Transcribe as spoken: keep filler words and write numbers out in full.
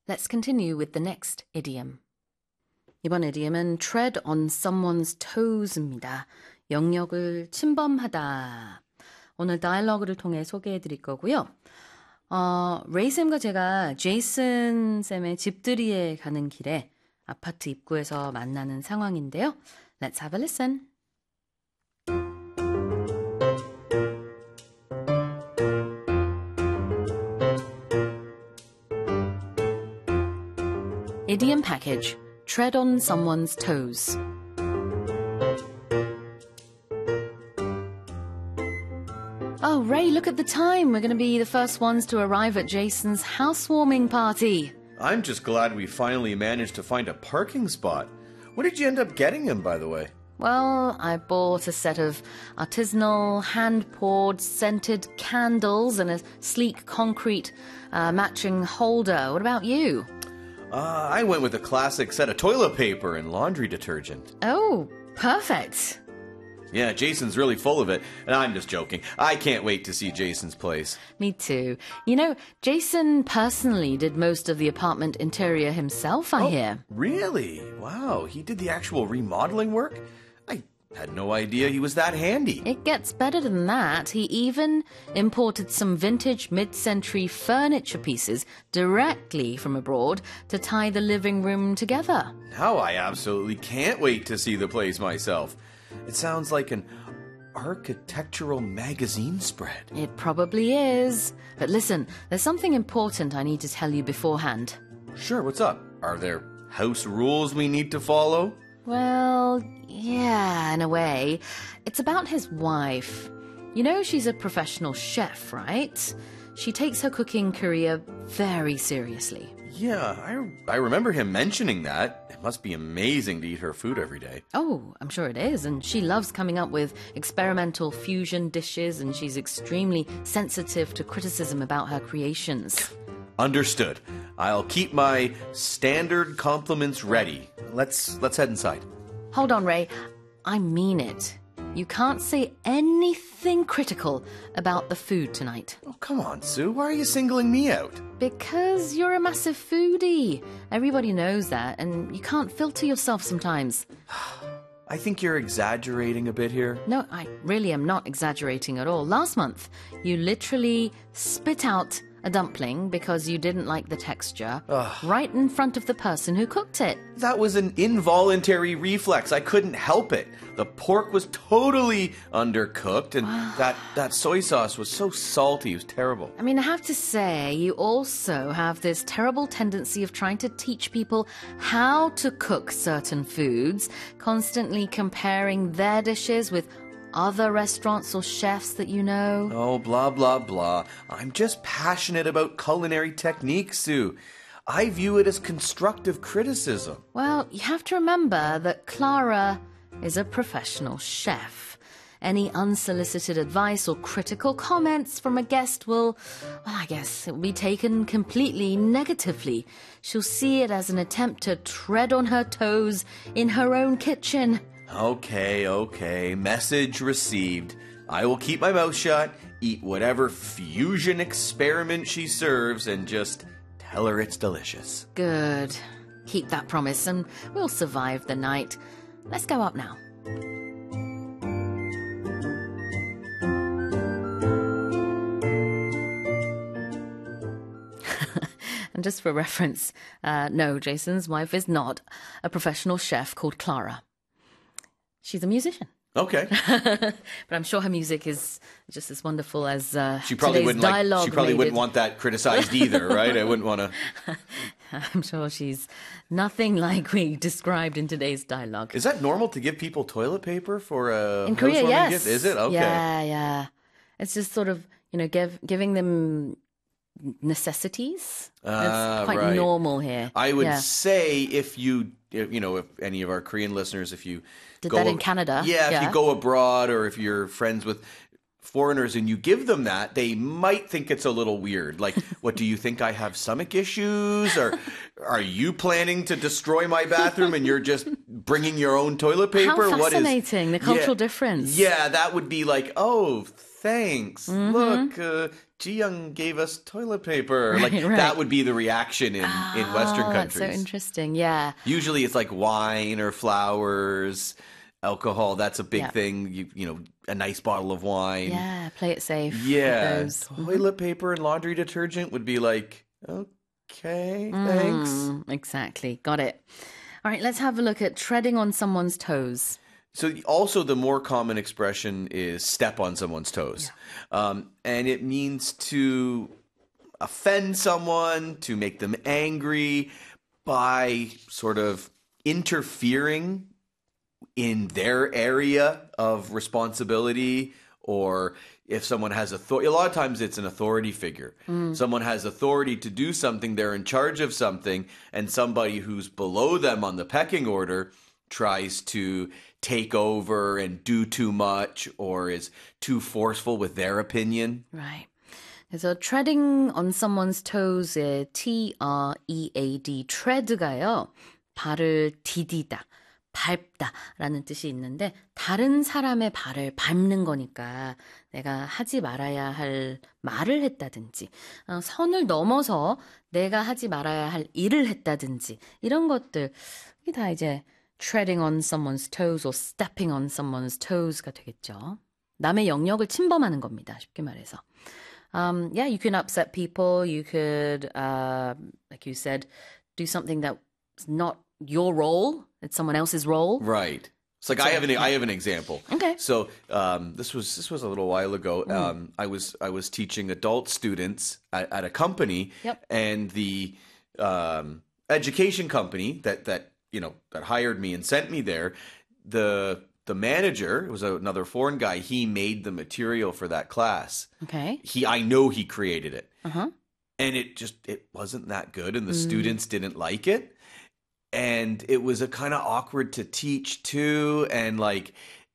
Let's continue with the next idiom. 이번 idiom은 tread on someone's toes입니다. 영역을 침범하다. 오늘 다이얼로그를 통해 소개해드릴 거고요. 어, 레이쌤과 제가 제이슨 쌤의 집들이에 가는 길에 아파트 입구에서 만나는 상황인데요. Let's have a listen. Idiom package. Tread on someone's toes. Oh, Ray, look at the time. We're going to be the first ones to arrive at Jason's housewarming party. I'm just glad we finally managed to find a parking spot. What did you end up getting him, by the way? Well, I bought a set of artisanal, hand-poured, scented candles and a sleek concrete uh, matching holder. What about you? Uh, I went with a classic set of toilet paper and laundry detergent. Oh, perfect. Yeah, Jason's really full of it, and I'm just joking. I can't wait to see Jason's place. Me too. You know, Jason personally did most of the apartment interior himself, I oh, hear. Really? Wow, he did the actual remodeling work? I had no idea he was that handy. It gets better than that. He even imported some vintage mid-century furniture pieces directly from abroad to tie the living room together. Now I absolutely can't wait to see the place myself. It sounds like an architectural magazine spread. It probably is. But listen, there's something important I need to tell you beforehand. Sure, what's up? Are there house rules we need to follow? Well, yeah, in a way. It's about his wife. You know she's a professional chef, right? She takes her cooking career very seriously. Yeah, I, I remember him mentioning that. It must be amazing to eat her food every day. Oh, I'm sure it is. And she loves coming up with experimental fusion dishes, and she's extremely sensitive to criticism about her creations. Understood. I'll keep my standard compliments ready. Let's let's head inside. Hold on, Ray. I mean it. You can't say anything critical about the food tonight. Oh, come on, Sue. Why are you singling me out? Because you're a massive foodie. Everybody knows that, and you can't filter yourself sometimes. I think you're exaggerating a bit here. No, I really am not exaggerating at all. Last month, you literally spit out a dumpling because you didn't like the texture Ugh. right in front of the person who cooked it. That was an involuntary reflex. I couldn't help it. The pork was totally undercooked, and that, that soy sauce was so salty. It was terrible. I mean, I have to say, you also have this terrible tendency of trying to teach people how to cook certain foods, constantly comparing their dishes with other restaurants or chefs that you know. Oh, blah, blah, blah. I'm just passionate about culinary techniques, Sue. I view it as constructive criticism. Well, you have to remember that Clara is a professional chef. Any unsolicited advice or critical comments from a guest will, well, I guess it will be taken completely negatively. She'll see it as an attempt to tread on her toes in her own kitchen. Okay, okay. Message received. I will keep my mouth shut, eat whatever fusion experiment she serves, and just tell her it's delicious. Good. Keep that promise, and we'll survive the night. Let's go up now. And just for reference, uh, no, Jason's wife is not a professional chef called Clara. She's a musician. Okay. But I'm sure her music is just as wonderful as uh, she probably today's wouldn't dialogue like, She probably made wouldn't it. want that criticized either, right? I wouldn't want to... I'm sure she's nothing like we described in today's dialogue. Is that normal to give people toilet paper for a In Korea, housewarming yes. gift? Is it? Okay. Yeah, yeah. It's just sort of, you know, give, giving them necessities. Ah, It's quite right. normal here. I would yeah. say if you, if, you know, if any of our Korean listeners, if you Did go that in ab- Canada? yeah, if Yeah. you go abroad or if you're friends with foreigners and you give them that, they might think it's a little weird. Like, what, do you think I have stomach issues? Or are you planning to destroy my bathroom and you're just bringing your own toilet paper? How What is- fascinating, the cultural Yeah, difference. Yeah, that would be like, oh, thanks. Mm-hmm. Look, uh, Ji-young gave us toilet paper. Right, like right. that would be the reaction in, in Western Oh, that's countries. so interesting. Yeah. Usually it's like wine or flowers, alcohol. That's a big Yeah. thing. You you know, a nice bottle of wine. Yeah, play it safe. with Yeah. those. Toilet paper and laundry detergent would be like, okay, thanks. Mm, exactly. Got it. All right, let's have a look at treading on someone's toes. So also the more common expression is step on someone's toes. Um, and it means to offend someone, to make them angry by sort of interfering in their area of responsibility, or if someone has authority. A lot of times it's an authority figure. Someone has authority to do something, they're in charge of something, and somebody who's below them on the pecking order tries to take over and do too much or is too forceful with their opinion. Right. 그래서 treading on someone's toes의 T R E A D, tread가요. 발을 디디다, 밟다 라는 뜻이 있는데 다른 사람의 발을 밟는 거니까 내가 하지 말아야 할 말을 했다든지 어, 선을 넘어서 내가 하지 말아야 할 일을 했다든지 이런 것들 이게 다 이제 treading on someone's toes or stepping on someone's toes가 되겠죠. 남의 영역을 침범하는 겁니다. 쉽게 말해서. Um, yeah, you can upset people. You could, uh, like you said, do something that's not your role. It's someone else's role. Right. It's like I have an I have an example. Okay. So um, this was this was a little while ago. Um, I was I was teaching adult students at, at a company, Yep. and the um, education company that that you know that hired me and sent me there, the the manager, it was another foreign guy. He made the material for that class. Okay. He I know he created it, Uh-huh. and it just it wasn't that good, and the students didn't like it. And it was a kind of awkward to teach too, and like